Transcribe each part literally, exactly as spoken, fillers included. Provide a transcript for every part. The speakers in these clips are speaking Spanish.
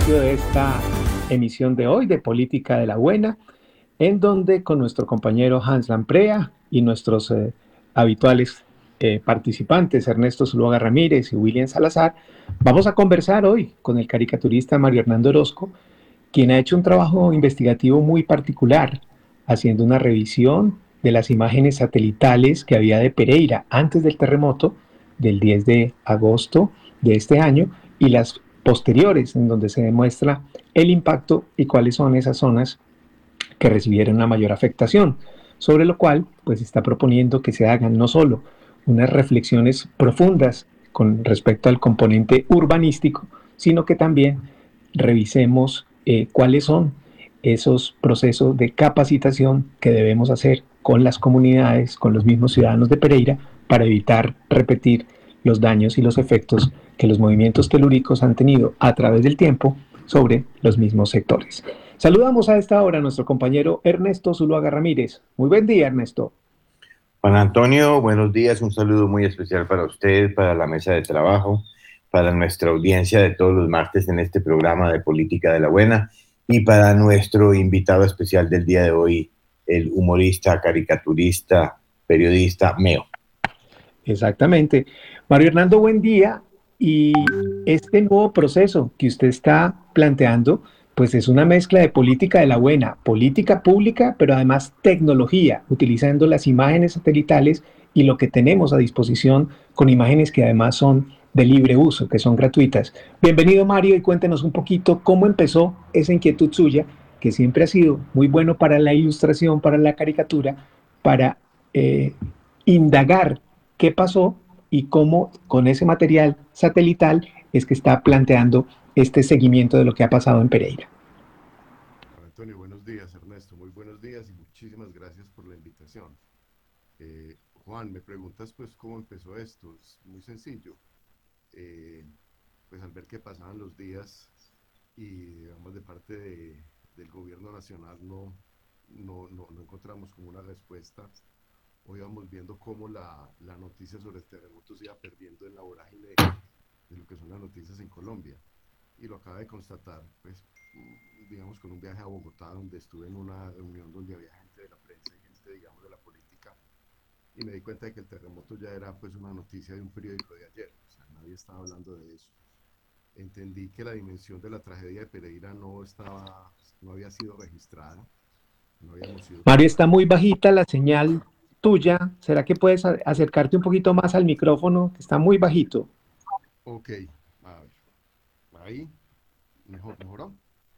inicio de esta emisión de hoy de Política de la Buena, en donde con nuestro compañero Hans Lamprea y nuestros eh, habituales eh, participantes, Ernesto Zuluaga Ramírez y William Salazar, vamos a conversar hoy con el caricaturista Mario Hernando Orozco, quien ha hecho un trabajo investigativo muy particular, haciendo una revisión de las imágenes satelitales que había de Pereira antes del terremoto del diez de agosto de este año y las posteriores, en donde se demuestra el impacto y cuáles son esas zonas que recibieron una mayor afectación, sobre lo cual pues está proponiendo que se hagan no solo unas reflexiones profundas con respecto al componente urbanístico, sino que también revisemos eh, cuáles son esos procesos de capacitación que debemos hacer con las comunidades, con los mismos ciudadanos de Pereira, para evitar repetir los daños y los efectos que los movimientos telúricos han tenido a través del tiempo sobre los mismos sectores. Saludamos a esta hora a nuestro compañero Ernesto Zuluaga Ramírez. Muy buen día, Ernesto. Juan Antonio, buenos días. Un saludo muy especial para usted, para la mesa de trabajo, para nuestra audiencia de todos los martes en este programa de Política de la Buena y para nuestro invitado especial del día de hoy, el humorista, caricaturista, periodista Meo. Exactamente. Mario Hernando, buen día. Y este nuevo proceso que usted está planteando, pues es una mezcla de política de la buena, política pública, pero además tecnología, utilizando las imágenes satelitales y lo que tenemos a disposición con imágenes que además son de libre uso, que son gratuitas. Bienvenido, Mario, y cuéntenos un poquito cómo empezó esa inquietud suya, que siempre ha sido muy bueno para la ilustración, para la caricatura, para eh, indagar qué pasó y cómo con ese material satelital es que está planteando este seguimiento de lo que ha pasado en Pereira. Antonio, buenos días. Ernesto, muy buenos días y muchísimas gracias por la invitación. Eh, Juan, me preguntas pues cómo empezó esto. Es muy sencillo. Eh, pues al ver que pasaban los días y digamos de parte de, del gobierno nacional no, no, no, no encontramos como una respuesta, hoy vamos viendo cómo la, la noticia sobre el terremoto se iba perdiendo en la vorágine de, de lo que son las noticias en Colombia. Y lo acaba de constatar, pues, digamos, con un viaje a Bogotá, donde estuve en una reunión donde había gente de la prensa y gente, digamos, de la política, y me di cuenta de que el terremoto ya era, pues, una noticia de un periódico de ayer. O sea, nadie estaba hablando de eso. Entendí que la dimensión de la tragedia de Pereira no estaba, no había sido registrada. No habíamos sido... Mario, está muy bajita la señal tuya. ¿Será que puedes acercarte un poquito más al micrófono? Está muy bajito. Ok, a ver. Ahí, mejor, mejoró.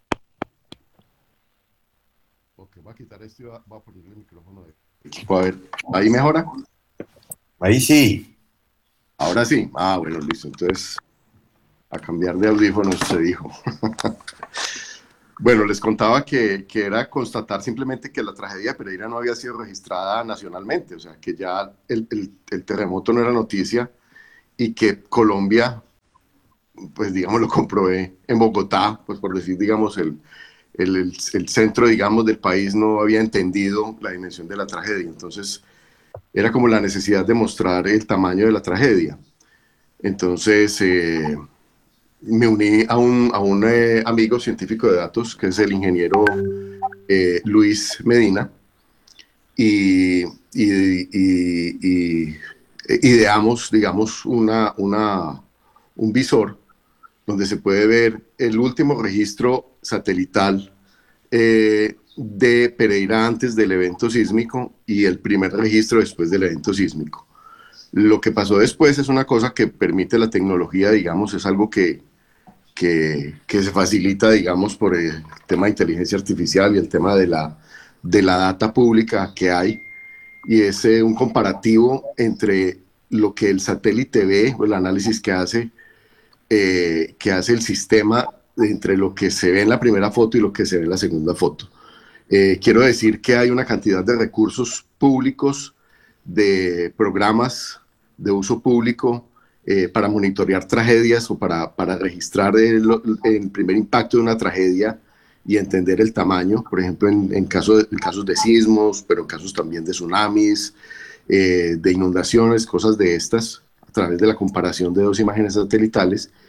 Ok, voy a quitar esto y va, va a ponerle el micrófono de... A ver, ¿ahí mejora? Ahí sí. Ahora sí. Ah, bueno, listo. Entonces, a cambiar de audífonos se dijo. Bueno, les contaba que, que era constatar simplemente que la tragedia de Pereira no había sido registrada nacionalmente, o sea, que ya el, el, el terremoto no era noticia y que Colombia, pues digamos, lo comprobé en Bogotá, pues por decir, digamos, el, el, el, el centro, digamos, del país no había entendido la dimensión de la tragedia. Entonces, era como la necesidad de mostrar el tamaño de la tragedia. Entonces, eh, me uní a un, a un eh, amigo científico de datos, que es el ingeniero eh, Luis Medina, y, y, y, y ideamos, digamos, una, una, un visor donde se puede ver el último registro satelital eh, de Pereira antes del evento sísmico y el primer registro después del evento sísmico. Lo que pasó después es una cosa que permite la tecnología, digamos, es algo que, que, que se facilita, digamos, por el tema de inteligencia artificial y el tema de la, de la data pública que hay, y es eh, un comparativo entre lo que el satélite ve, o el análisis que hace, Eh, que hace el sistema entre lo que se ve en la primera foto y lo que se ve en la segunda foto. Eh, quiero decir que hay una cantidad de recursos públicos, de programas de uso público eh, para monitorear tragedias o para, para registrar el, el primer impacto de una tragedia y entender el tamaño, por ejemplo, en, en, caso de, en casos de sismos, pero en casos también de tsunamis, eh, de inundaciones, cosas de estas, a través de la comparación de dos imágenes satelitales.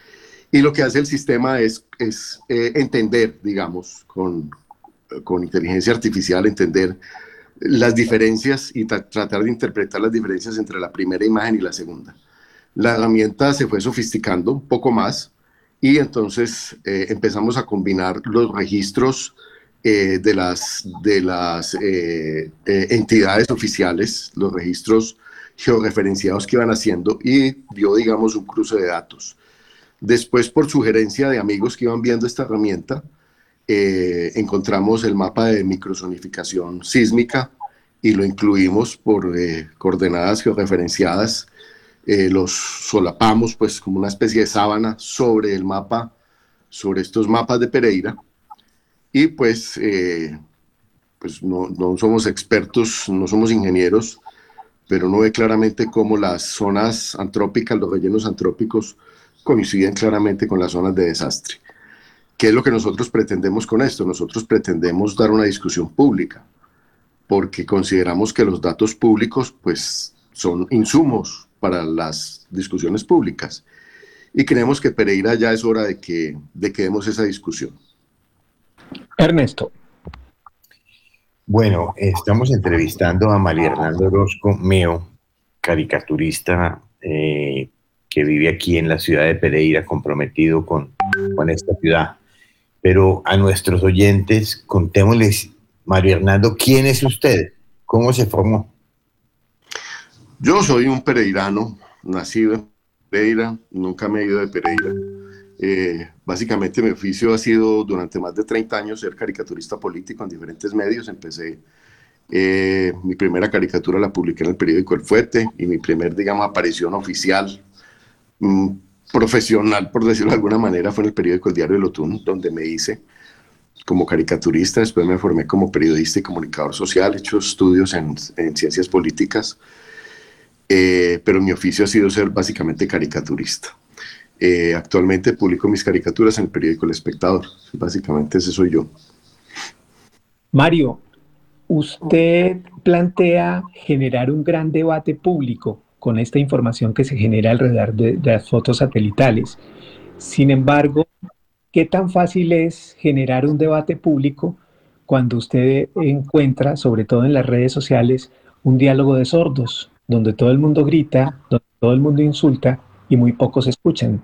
Y lo que hace el sistema es, es eh, entender, digamos, con, con inteligencia artificial, entender las diferencias y tra tratar de interpretar las diferencias entre la primera imagen y la segunda. La herramienta se fue sofisticando un poco más y entonces eh, empezamos a combinar los registros eh, de las, de las eh, eh, entidades oficiales, los registros georreferenciados que iban haciendo, y dio, digamos, un cruce de datos. Después, por sugerencia de amigos que iban viendo esta herramienta, eh, encontramos el mapa de microzonificación sísmica y lo incluimos por eh, coordenadas georreferenciadas. Eh, los solapamos pues como una especie de sábana sobre el mapa, sobre estos mapas de Pereira, y pues, eh, pues no, no somos expertos, no somos ingenieros, pero uno ve claramente cómo las zonas antrópicas, los rellenos antrópicos, coinciden claramente con las zonas de desastre. ¿Qué es lo que nosotros pretendemos con esto? Nosotros pretendemos dar una discusión pública, porque consideramos que los datos públicos pues, son insumos para las discusiones públicas. Y creemos que Pereira ya es hora de que, de que demos esa discusión. Ernesto. Bueno, estamos entrevistando a María Hernando Orozco Meo, caricaturista eh, que vive aquí en la ciudad de Pereira, comprometido con, con esta ciudad. Pero a nuestros oyentes, contémosles, Mario Hernando, ¿quién es usted? ¿Cómo se formó? Yo soy un pereirano, nacido en Pereira, nunca me he ido de Pereira. Eh, básicamente mi oficio ha sido durante más de treinta años ser caricaturista político en diferentes medios. Empecé, eh, mi primera caricatura la publiqué en el periódico El Fuete, y mi primer, digamos, aparición oficial, mmm, profesional, por decirlo de alguna manera, fue en el periódico El Diario del Otún, donde me hice como caricaturista. Después me formé como periodista y comunicador social, he hecho estudios en, en ciencias políticas, eh, pero mi oficio ha sido ser básicamente caricaturista. Eh, actualmente publico mis caricaturas en el periódico El Espectador. Básicamente ese soy yo. Mario, usted plantea generar un gran debate público con esta información que se genera alrededor de, de las fotos satelitales. Sin embargo, ¿qué tan fácil es generar un debate público cuando usted encuentra, sobre todo en las redes sociales, un diálogo de sordos, donde todo el mundo grita, donde todo el mundo insulta y muy pocos escuchan?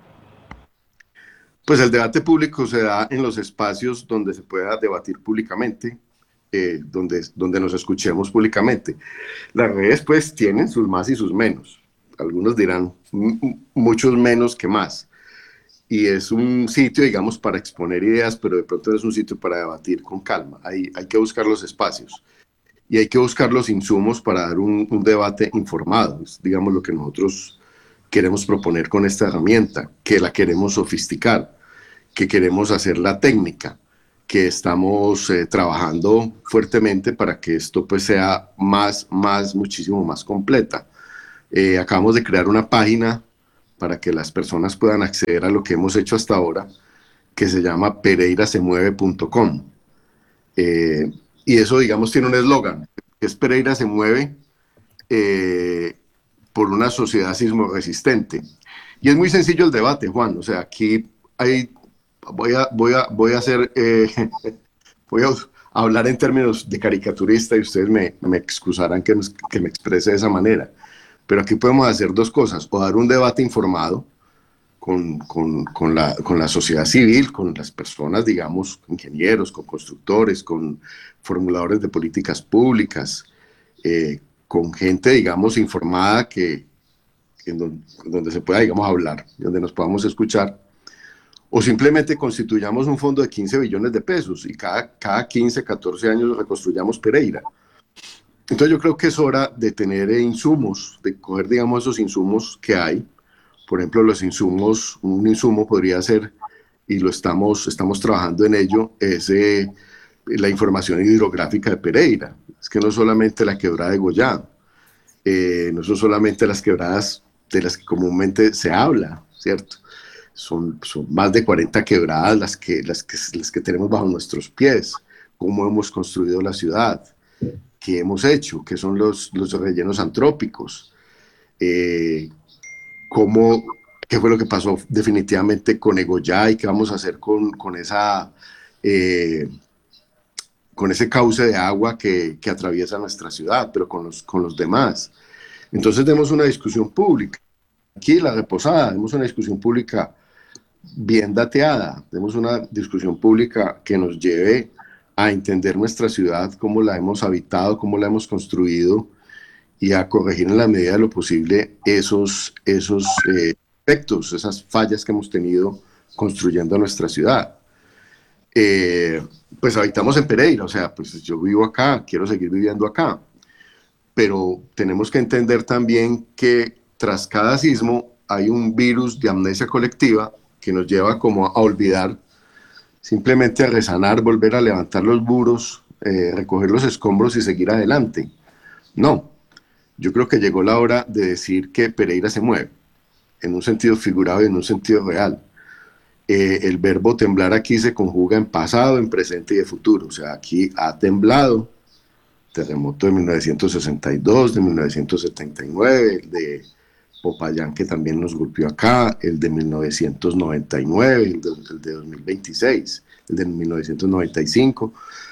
Pues el debate público se da en los espacios donde se pueda debatir públicamente, eh, donde, donde nos escuchemos públicamente. Las redes pues tienen sus más y sus menos. Algunos dirán muchos menos que más. Y es un sitio, digamos, para exponer ideas, pero de pronto no es un sitio para debatir con calma. Hay, hay que buscar los espacios y hay que buscar los insumos para dar un, un debate informado. Es, digamos, lo que nosotros queremos proponer con esta herramienta, que la queremos sofisticar, que queremos hacerla técnica, que estamos eh, trabajando fuertemente para que esto pues sea más, más, muchísimo más completa. Eh, acabamos de crear una página para que las personas puedan acceder a lo que hemos hecho hasta ahora, que se llama pereira se mueve punto com. Eh, y eso, digamos, tiene un eslogan, que es Pereira se mueve eh, por una sociedad sismo resistente. Y es muy sencillo el debate, Juan. O sea, aquí hay, voy a, voy a, voy a hacer, eh, voy a hablar en términos de caricaturista y ustedes me, me excusarán que, que me exprese de esa manera. Pero aquí podemos hacer dos cosas: o dar un debate informado con, con, con, la, con la sociedad civil, con las personas, digamos, ingenieros, con constructores, con formuladores de políticas públicas, eh, con gente, digamos, informada, que, en donde, donde se pueda, digamos, hablar, donde nos podamos escuchar. O simplemente constituyamos un fondo de quince billones de pesos y cada, cada quince, catorce años reconstruyamos Pereira. Entonces yo creo que es hora de tener insumos, de coger, digamos, esos insumos que hay. Por ejemplo, los insumos, un insumo podría ser, y lo estamos, estamos trabajando en ello, es eh, la información hidrográfica de Pereira. Es que no solamente la quebrada de Gollado, eh, no son solamente las quebradas de las que comúnmente se habla, ¿cierto? Son, son más de cuarenta quebradas las que, las, que, las que tenemos bajo nuestros pies. Cómo hemos construido la ciudad, qué hemos hecho, qué son los, los rellenos antrópicos, eh, cómo qué fue lo que pasó definitivamente con Egoyá y qué vamos a hacer con, con, esa, eh, con ese cauce de agua que, que atraviesa nuestra ciudad, pero con los, con los demás. Entonces demos una discusión pública. Aquí La Reposada, demos una discusión pública bien dateada, demos una discusión pública que nos lleve a entender nuestra ciudad, cómo la hemos habitado, cómo la hemos construido, y a corregir en la medida de lo posible esos, esos eh, efectos, esas fallas que hemos tenido construyendo nuestra ciudad. Eh, pues habitamos en Pereira, o sea, pues yo vivo acá, quiero seguir viviendo acá, pero tenemos que entender también que tras cada sismo hay un virus de amnesia colectiva que nos lleva como a olvidar, simplemente a resanar, volver a levantar los muros, eh, recoger los escombros y seguir adelante. No, yo creo que llegó la hora de decir que Pereira se mueve, en un sentido figurado y en un sentido real. Eh, el verbo temblar aquí se conjuga en pasado, en presente y en futuro. O sea, aquí ha temblado, terremoto de mil novecientos sesenta y dos, de mil novecientos setenta y nueve, el de Popayán que también nos golpeó acá, el de mil novecientos noventa y nueve, el de, el de dos mil veintiséis, el de mil novecientos noventa y cinco.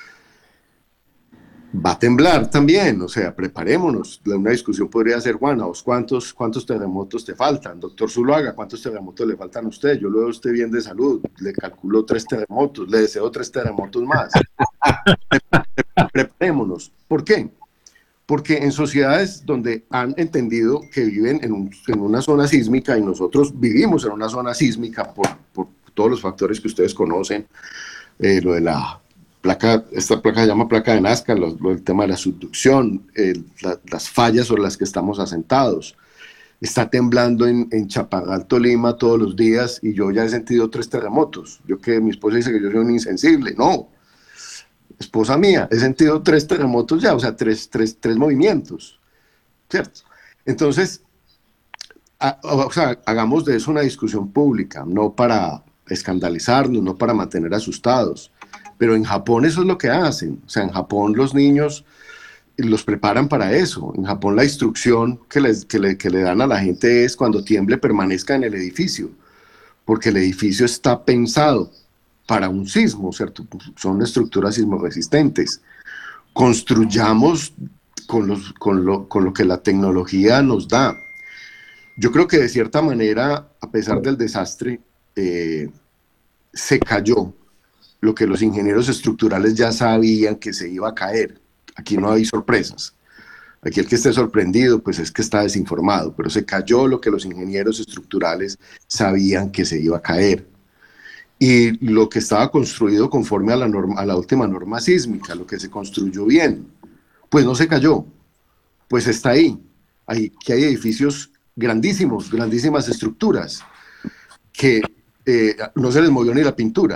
Va a temblar también, o sea, preparémonos. Una discusión podría ser, Juana, ¿cuántos, cuántos terremotos te faltan? Doctor Zuluaga, ¿cuántos terremotos le faltan a usted? Yo lo veo a usted bien de salud, le calculo tres terremotos, le deseo tres terremotos más. Preparémonos. ¿Por qué? Porque en sociedades donde han entendido que viven en, un, en una zona sísmica, y nosotros vivimos en una zona sísmica por, por todos los factores que ustedes conocen, eh, lo de la placa, esta placa se llama placa de Nazca, lo, lo, el tema de la subducción, el, la, las fallas sobre las que estamos asentados. Está temblando en, en Chaparral, Tolima, todos los días, y yo ya he sentido tres terremotos. Yo que mi esposa dice que yo soy un insensible. No, esposa mía, he sentido tres terremotos ya, o sea, tres, tres, tres movimientos, ¿cierto? Entonces, a, o sea, hagamos de eso una discusión pública, no para escandalizarnos, no para mantener asustados. Pero en Japón eso es lo que hacen. O sea, en Japón los niños los preparan para eso. En Japón la instrucción que, les, que, le, que le dan a la gente es: cuando tiemble, permanezca en el edificio, porque el edificio está pensado para un sismo, ¿cierto? Son estructuras sismoresistentes. Construyamos con, los, con, lo, con lo que la tecnología nos da. Yo creo que de cierta manera, a pesar del desastre, eh, se cayó lo que los ingenieros estructurales ya sabían que se iba a caer. Aquí no hay sorpresas. Aquí el que esté sorprendido, pues es que está desinformado, pero se cayó lo que los ingenieros estructurales sabían que se iba a caer. Y lo que estaba construido conforme a la, norma, a la última norma sísmica, lo que se construyó bien, pues no se cayó, pues está ahí. Hay, que hay edificios grandísimos, grandísimas estructuras, que eh, no se les movió ni la pintura.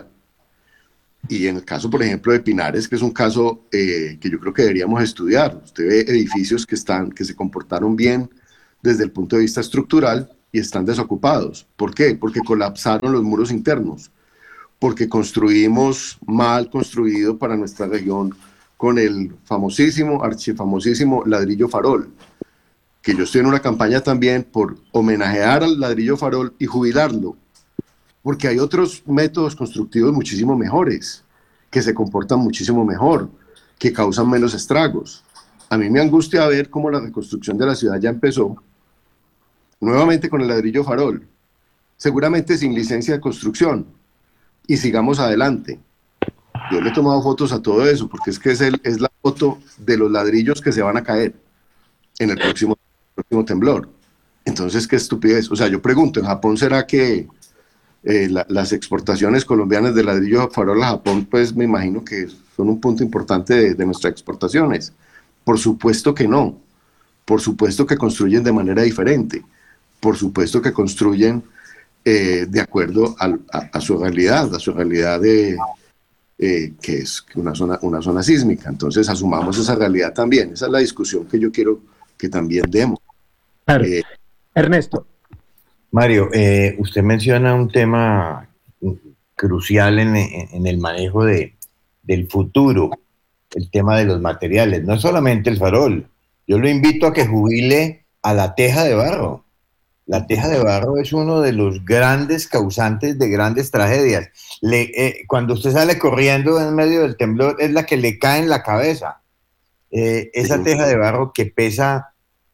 Y en el caso, por ejemplo, de Pinares, que es un caso eh, que yo creo que deberíamos estudiar. Usted ve edificios que, están, que se comportaron bien desde el punto de vista estructural y están desocupados. ¿Por qué? Porque colapsaron los muros internos, porque construimos mal construido para nuestra región con el famosísimo, archifamosísimo ladrillo farol, que yo estoy en una campaña también por homenajear al ladrillo farol y jubilarlo, porque hay otros métodos constructivos muchísimo mejores, que se comportan muchísimo mejor, que causan menos estragos. A mí me angustia ver cómo la reconstrucción de la ciudad ya empezó, nuevamente con el ladrillo farol, seguramente sin licencia de construcción, y sigamos adelante. Yo le he tomado fotos a todo eso, porque es que es, el, es la foto de los ladrillos que se van a caer en el próximo, próximo temblor. Entonces, qué estupidez. O sea, yo pregunto, ¿en Japón será que Eh, la, las exportaciones colombianas de ladrillo farol a Japón, pues me imagino que son un punto importante de, de nuestras exportaciones? Por supuesto que no, por supuesto que construyen de manera diferente, por supuesto que construyen eh, de acuerdo a, a, a su realidad, a su realidad de, eh, que es una zona, una zona sísmica. Entonces asumamos esa realidad también. Esa es la discusión que yo quiero que también demos. Claro. Eh, Ernesto. Mario, eh, usted menciona un tema crucial en, en el manejo de, del futuro, el tema de los materiales, no solamente el farol. Yo lo invito a que jubile a la teja de barro. La teja de barro es uno de los grandes causantes de grandes tragedias. Le, eh, cuando usted sale corriendo en medio del temblor, es la que le cae en la cabeza. Eh, esa Sí, teja de barro que pesa,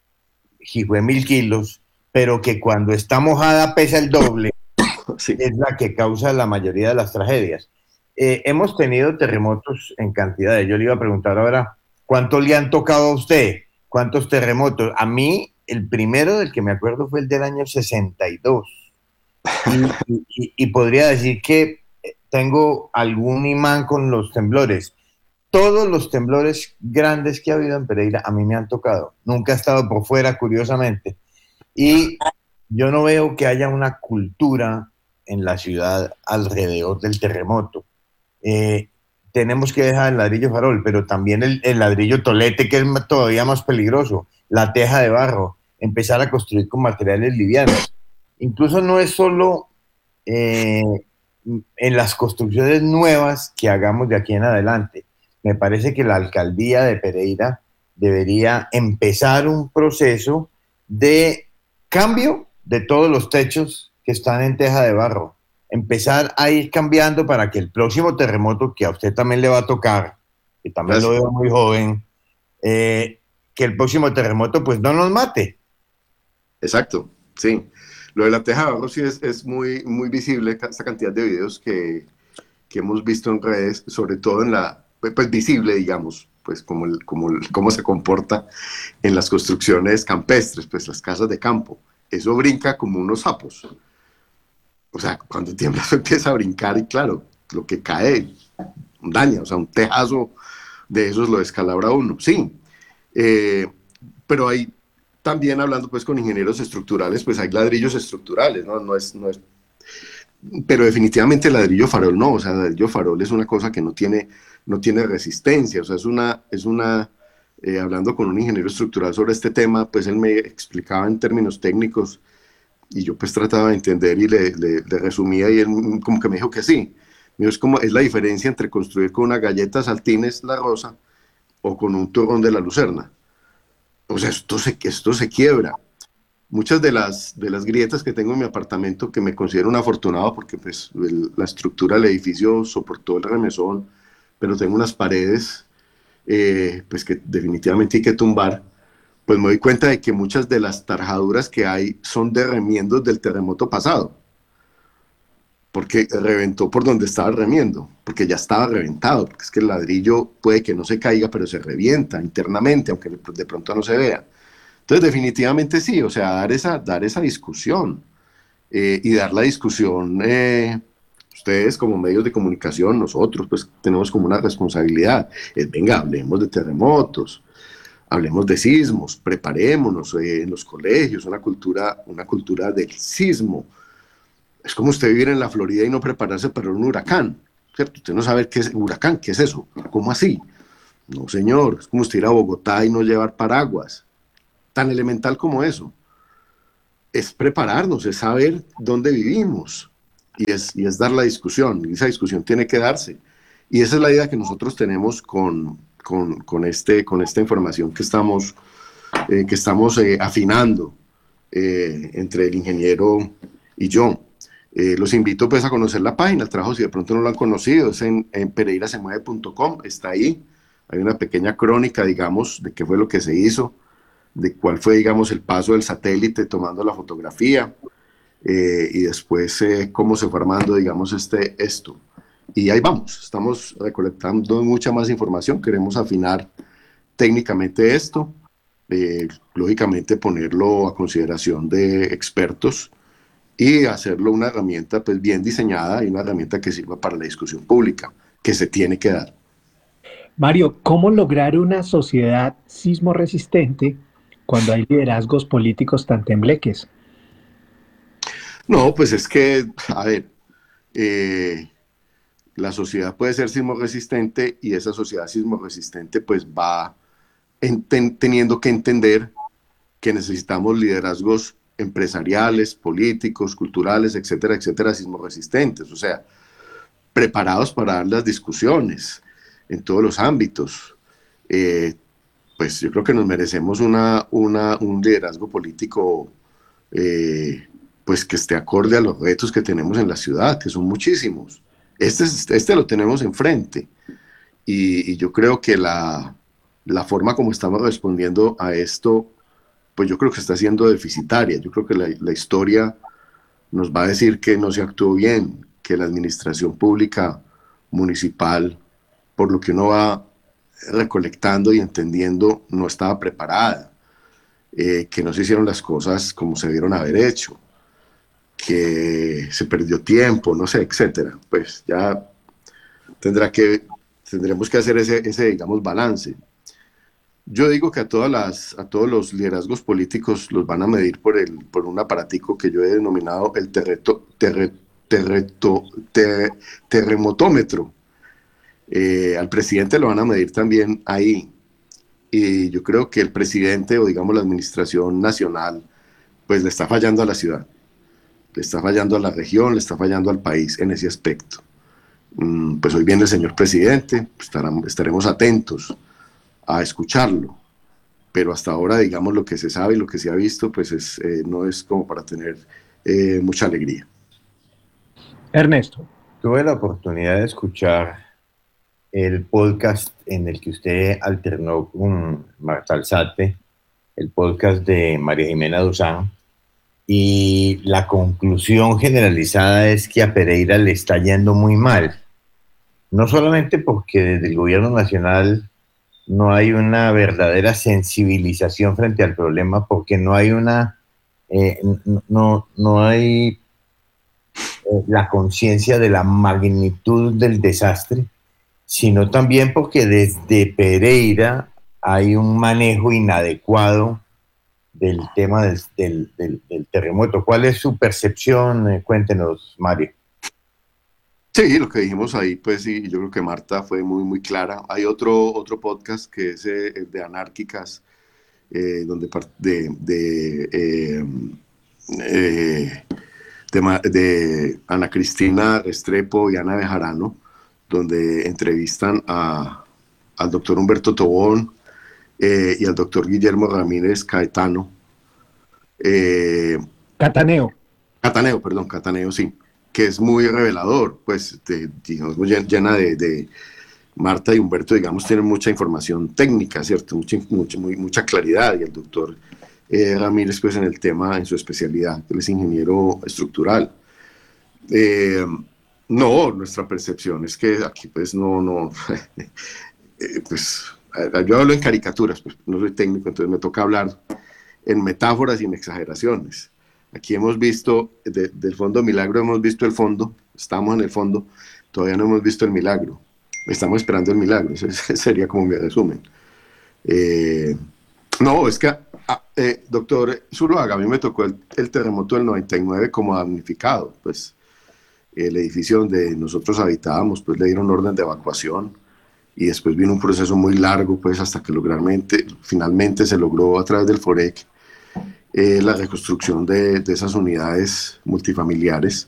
jijue, mil kilos, pero que cuando está mojada pesa el doble, sí. es la que causa la mayoría de las tragedias. Eh, hemos tenido terremotos en cantidades. Yo le iba a preguntar ahora, ¿cuántos le han tocado a usted? ¿Cuántos terremotos? A mí, el primero del que me acuerdo fue el del año sesenta y dos. Y, y, y podría decir que tengo algún imán con los temblores. Todos los temblores grandes que ha habido en Pereira a mí me han tocado. Nunca he estado por fuera, curiosamente. Y yo no veo que haya una cultura en la ciudad alrededor del terremoto. Eh, tenemos que dejar el ladrillo farol, pero también el, el ladrillo tolete, que es todavía más peligroso, la teja de barro, empezar a construir con materiales livianos. Incluso no es solo eh, en las construcciones nuevas que hagamos de aquí en adelante. Me parece que la alcaldía de Pereira debería empezar un proceso de cambio de todos los techos que están en teja de barro. Empezar a ir cambiando para que el próximo terremoto, que a usted también le va a tocar, que también Gracias. lo veo muy joven, eh, que el próximo terremoto pues no nos mate. Exacto, sí. Lo de la teja de barro sí es, es muy, muy visible, esta cantidad de videos que, que hemos visto en redes, sobre todo en la, pues visible, digamos, pues como, el, como el, cómo se comporta en las construcciones campestres, pues las casas de campo. Eso brinca como unos sapos. O sea, cuando tiembla eso empieza a brincar y claro, lo que cae daña, o sea, un tejazo de esos lo descalabra uno, sí. Eh, pero hay también hablando pues con ingenieros estructurales, pues hay ladrillos estructurales, ¿no? No es, no es, pero definitivamente el ladrillo farol no, o sea, el ladrillo farol es una cosa que no tiene, no tiene resistencia, o sea, es una, es una eh, hablando con un ingeniero estructural sobre este tema, pues él me explicaba en términos técnicos y yo pues trataba de entender y le, le, le resumía y él como que me dijo que sí. Me dijo, es como, es la diferencia entre construir con una galleta Saltines La Rosa o con un turrón de la Lucerna. O sea, esto se, esto se quiebra. Muchas de las, de las grietas que tengo en mi apartamento, que me considero un afortunado porque pues, el, la estructura del edificio soportó el remesón, pero tengo unas paredes eh, pues que definitivamente hay que tumbar, pues me doy cuenta de que muchas de las tarjaduras que hay son de remiendos del terremoto pasado, porque reventó por donde estaba el remiendo, porque ya estaba reventado, porque es que el ladrillo puede que no se caiga, pero se revienta internamente, aunque de pronto no se vea. Entonces, definitivamente sí, o sea, dar esa, dar esa discusión eh, y dar la discusión, eh, ustedes como medios de comunicación, nosotros, pues tenemos como una responsabilidad. Es, venga, hablemos de terremotos, hablemos de sismos, preparémonos eh, en los colegios, una cultura, una cultura del sismo. Es como usted vivir en la Florida y no prepararse para un huracán, ¿cierto? Usted no sabe qué es huracán, ¿qué es eso? ¿Cómo así? No, señor, es como usted ir a Bogotá y no llevar paraguas. Tan elemental como eso. Es prepararnos, es saber dónde vivimos y es, y es dar la discusión, y esa discusión tiene que darse. Y esa es la idea que nosotros tenemos con, con, con, este, con esta información que estamos, eh, que estamos eh, afinando eh, entre el ingeniero y yo. Eh, los invito pues a conocer la página, el trabajo si de pronto no lo han conocido, es en, en pereira se mueve punto com, está ahí, hay una pequeña crónica, digamos, de qué fue lo que se hizo, de cuál fue, digamos, el paso del satélite tomando la fotografía eh, y después eh, cómo se fue armando, digamos, este, esto. Y ahí vamos, estamos recolectando mucha más información, queremos afinar técnicamente esto, eh, lógicamente ponerlo a consideración de expertos y hacerlo una herramienta pues bien diseñada y una herramienta que sirva para la discusión pública, que se tiene que dar. Mario, ¿cómo lograr una sociedad sismo resistente cuando hay liderazgos políticos tan tembleques? No, pues es que, a ver, eh, la sociedad puede ser sismo resistente y esa sociedad sismo resistente pues va en, ten, teniendo que entender que necesitamos liderazgos empresariales, políticos, culturales, etcétera, etcétera, sismo resistentes, o sea, preparados para dar las discusiones en todos los ámbitos. Eh, pues yo creo que nos merecemos una, una, un liderazgo político eh, pues que esté acorde a los retos que tenemos en la ciudad, que son muchísimos. Este, este lo tenemos enfrente. Y, y yo creo que la, la forma como estamos respondiendo a esto, pues yo creo que está siendo deficitaria. Yo creo que la, la historia nos va a decir que no se actuó bien, que la administración pública municipal, por lo que uno va recolectando y entendiendo, no estaba preparada, eh, que no se hicieron las cosas como se debieron haber hecho, que se perdió tiempo, no sé, etcétera. Pues ya tendrá que, tendremos que hacer ese, ese, digamos, balance. Yo digo que a, todas las, a todos los liderazgos políticos los van a medir por, el, por un aparatico que yo he denominado el terreto, terre, terreto, ter, terremotómetro. Eh, al presidente lo van a medir también ahí. Y yo creo que el presidente, o digamos la administración nacional, pues le está fallando a la ciudad, le está fallando a la región, le está fallando al país en ese aspecto. Mm, pues hoy viene el señor presidente, estarán, estaremos atentos a escucharlo, pero hasta ahora, digamos, lo que se sabe y lo que se ha visto, pues es, eh, no es como para tener eh, mucha alegría. Ernesto. Tuve la oportunidad de escuchar el podcast en el que usted alternó con Marta Alzate, el podcast de María Jimena Duzán, y la conclusión generalizada es que a Pereira le está yendo muy mal, no solamente porque desde el gobierno nacional no hay una verdadera sensibilización frente al problema, porque no hay una, eh, no, no hay eh, la conciencia de la magnitud del desastre, sino también porque desde Pereira hay un manejo inadecuado del tema del, del, del, del terremoto. ¿Cuál es su percepción? Eh, cuéntenos, Mario. Sí, lo que dijimos ahí, pues sí, yo creo que Marta fue muy, muy clara. Hay otro, otro podcast que es eh, de Anárquicas, eh, donde de, de, eh, eh, de, de Ana Cristina Restrepo y Ana Bejarano, donde entrevistan a, al doctor Humberto Tobón eh, y al doctor Guillermo Ramírez Caetano. Eh, Cataneo. Cataneo, perdón, Cataneo, sí. Que es muy revelador, pues, de, digamos, llena de, de Marta y Humberto, digamos, tienen mucha información técnica, ¿cierto? Mucha, mucha, muy, mucha claridad, y el doctor eh, Ramírez, pues, en el tema, en su especialidad, él es ingeniero estructural. Eh, no, nuestra percepción es que aquí, pues, no, no, eh, pues, yo hablo en caricaturas, pues, no soy técnico, entonces me toca hablar en metáforas y en exageraciones. Aquí hemos visto, de, del fondo milagro hemos visto el fondo, estamos en el fondo, todavía no hemos visto el milagro, estamos esperando el milagro, ese, ese sería como mi resumen. Eh, no, es que, ah, eh, doctor Zuluaga, a mí me tocó el, el terremoto del noventa y nueve como damnificado, pues el edificio donde nosotros habitábamos, pues le dieron orden de evacuación, y después vino un proceso muy largo, pues hasta que logralmente, finalmente se logró a través del FOREC, Eh, la reconstrucción de, de esas unidades multifamiliares,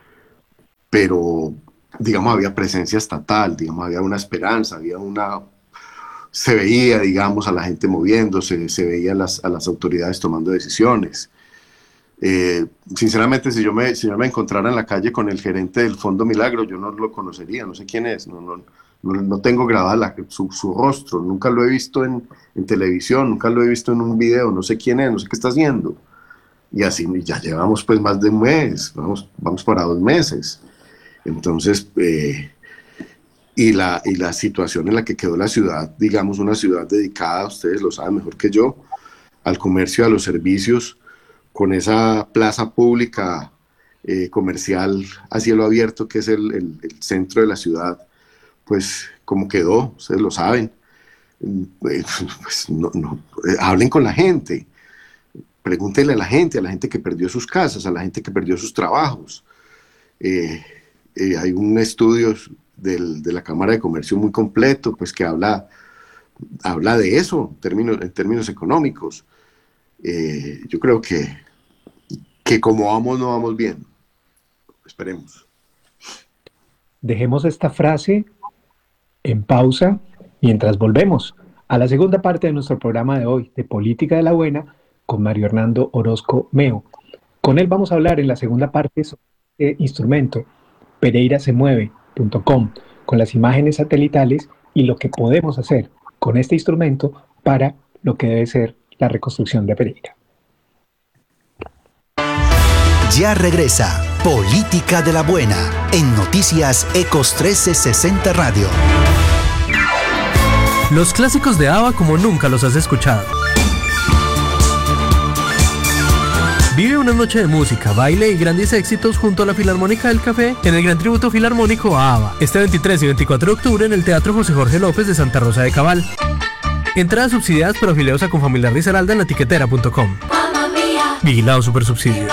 pero digamos había presencia estatal, digamos había una esperanza, había una, se veía digamos a la gente moviéndose, se veía a las, a las autoridades tomando decisiones. Eh, sinceramente si yo, me, si yo me encontrara en la calle con el gerente del Fondo Milagro, yo no lo conocería, no sé quién es, no, no, no, no tengo grabada la, su, su rostro, nunca lo he visto en, en televisión, nunca lo he visto en un video, no sé quién es, no sé qué está haciendo. Y así ya llevamos pues más de un mes, vamos, vamos para dos meses. Entonces, eh, y, la, y la situación en la que quedó la ciudad, digamos una ciudad dedicada, ustedes lo saben mejor que yo, al comercio, a los servicios, con esa plaza pública eh, comercial a cielo abierto que es el, el, el centro de la ciudad, pues como quedó, ustedes lo saben. Pues, no, no, eh, hablen con la gente, pregúntenle a la gente, a la gente que perdió sus casas, a la gente que perdió sus trabajos. Eh, eh, hay un estudio del, de la Cámara de Comercio muy completo, pues que habla, habla de eso en términos, en términos económicos. Eh, yo creo que, que como vamos, no vamos bien. Esperemos. Dejemos esta frase en pausa mientras volvemos a la segunda parte de nuestro programa de hoy, de Política de la Buena, con Mario Hernando Orozco Meo. Con él vamos a hablar en la segunda parte sobre este instrumento, pereira se mueve punto com, con las imágenes satelitales y lo que podemos hacer con este instrumento para lo que debe ser la reconstrucción de Pereira. Ya regresa Política de la Buena en Noticias Ecos trece sesenta Radio. Los clásicos de ABBA como nunca los has escuchado. Vive una noche de música, baile y grandes éxitos junto a la Filarmónica del Café en el Gran Tributo Filarmónico a ABBA, este veintitrés y veinticuatro de octubre en el Teatro José Jorge López de Santa Rosa de Cabal. Entradas subsidiadas por afiliados a Confamiliar Risaralda en la tiquetera punto com. Vigilado Supersubsidio.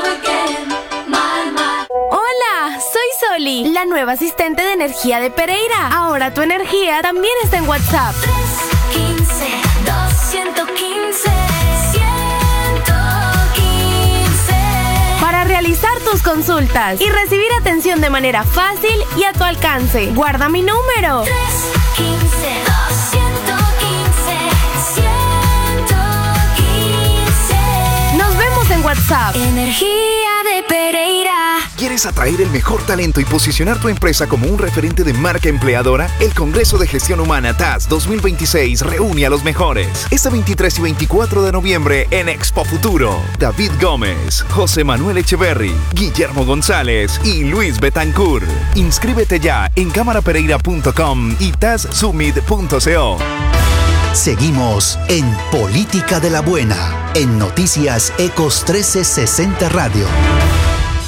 Hola, soy Soli, la nueva asistente de energía de Pereira. Ahora tu energía también está en WhatsApp. tres uno cinco, dos uno cinco, ciento quince. Para realizar tus consultas y recibir atención de manera fácil y a tu alcance. Guarda mi número. tres uno cinco, dos uno cinco, ciento quince. Nos vemos en WhatsApp. Energía de Pereira. ¿Quieres atraer el mejor talento y posicionar tu empresa como un referente de marca empleadora? El Congreso de Gestión Humana T A S dos mil veintiséis reúne a los mejores. Este veintitrés y veinticuatro de noviembre en Expo Futuro. David Gómez, José Manuel Echeverry, Guillermo González y Luis Betancourt. Inscríbete ya en cámara pereira punto com y tas summit punto co. Seguimos en Política de la Buena en Noticias Ecos trece sesenta Radio.